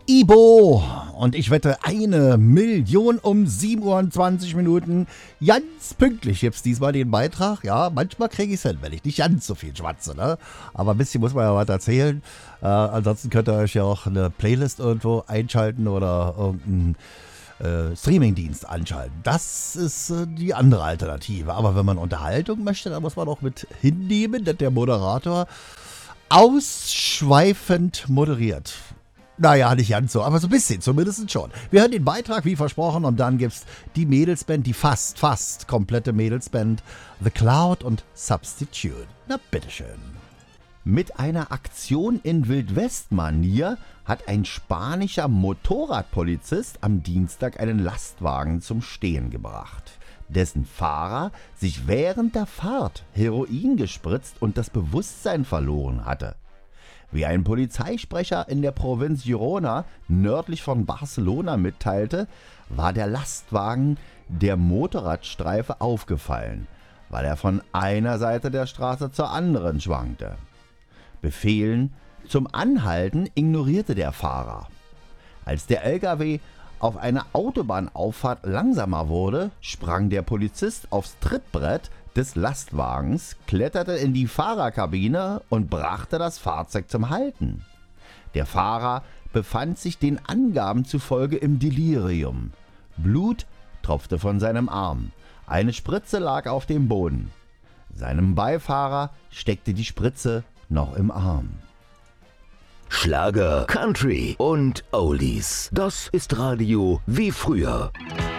Ibo. Und ich wette 1.000.000 um 7:20 Uhr. Ganz pünktlich gibt's diesmal den Beitrag. Ja, manchmal kriege ich's hin, wenn ich nicht ganz so viel schwatze, ne? Aber ein bisschen muss man ja was erzählen. Ansonsten könnt ihr euch ja auch eine Playlist irgendwo einschalten oder irgendeinen Streamingdienst anschalten. Das ist die andere Alternative. Aber wenn man Unterhaltung möchte, dann muss man auch mit hinnehmen, dass der Moderator ausschweifend moderiert. Naja, nicht ganz so, aber so ein bisschen, zumindest schon. Wir hören den Beitrag, wie versprochen, und dann gibt's die Mädelsband, die fast komplette Mädelsband, The Cloud und Substitute. Na, bitteschön. Mit einer Aktion in Wildwest-Manier hat ein spanischer Motorradpolizist am Dienstag einen Lastwagen zum Stehen gebracht, dessen Fahrer sich während der Fahrt Heroin gespritzt und das Bewusstsein verloren hatte. Wie ein Polizeisprecher in der Provinz Girona nördlich von Barcelona mitteilte, war der Lastwagen der Motorradstreife aufgefallen, weil er von einer Seite der Straße zur anderen schwankte. Befehlen zum Anhalten ignorierte der Fahrer. Als der LKW auf einer Autobahnauffahrt langsamer wurde, sprang der Polizist aufs Trittbrett des Lastwagens, kletterte in die Fahrerkabine und brachte das Fahrzeug zum Halten. Der Fahrer befand sich den Angaben zufolge im Delirium. Blut tropfte von seinem Arm. Eine Spritze lag auf dem Boden. Seinem Beifahrer steckte die Spritze noch im Arm. Schlager, Country und Oldies. Das ist Radio wie früher.